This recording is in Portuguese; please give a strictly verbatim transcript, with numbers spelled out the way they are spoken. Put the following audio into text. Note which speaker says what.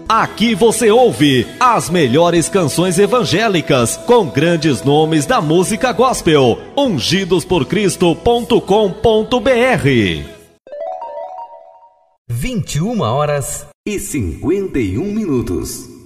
Speaker 1: Aqui você ouve as melhores canções evangélicas com grandes nomes da música gospel. ungidos por cristo ponto com ponto br.
Speaker 2: vinte e uma horas e cinquenta e um minutos.